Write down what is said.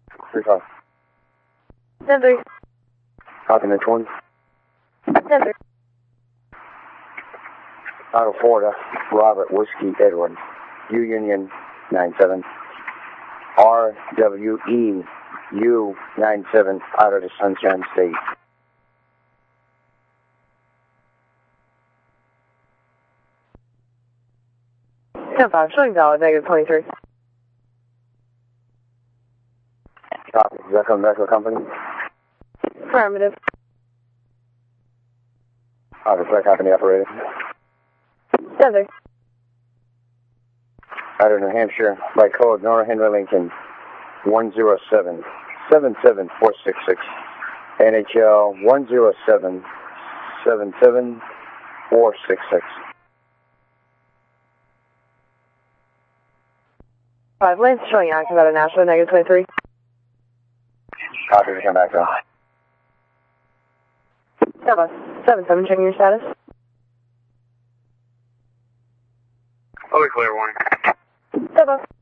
3-5. 10-3. Copy the 20. 10-3. Auto Florida, Robert Whiskey Edward, U Union 97. RWE U97 out of the Sunshine State. 10-5, showing valid, -23. Copy. Is that coming back to the company? Affirmative. Flight company operator. 10-3. Out of New Hampshire, by code Nora Henry Lincoln, 107-77466. NHL 107-77466. 5 lanes showing active out of Nashville, -23. Copy to come back on. 7-7, checking your status. Fully clear, warning. 7.